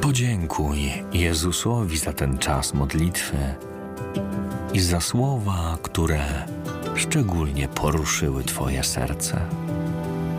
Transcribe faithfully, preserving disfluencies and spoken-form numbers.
Podziękuj Jezusowi za ten czas modlitwy i za słowa, które szczególnie poruszyły Twoje serce.